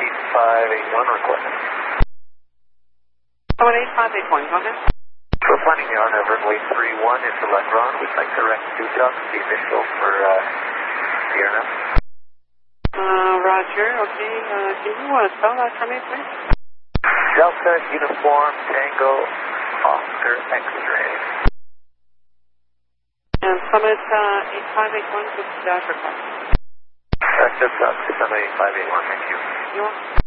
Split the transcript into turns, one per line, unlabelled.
8581 requested.
8581, go ahead.
We're planning on runway 31 into Lagrange. We'd like to rect 2 jobs, the initial for Sierra.
Roger, okay. Can you spell that for me, please?
Delta Uniform Tango Oscar X-ray.
And Summit 8581, what's the dash request?
That's Summit 8581, thank you.
You're welcome.